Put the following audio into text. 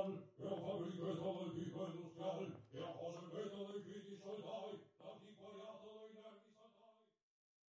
industrial, et en fabrique dans le pico industrial, et en consommé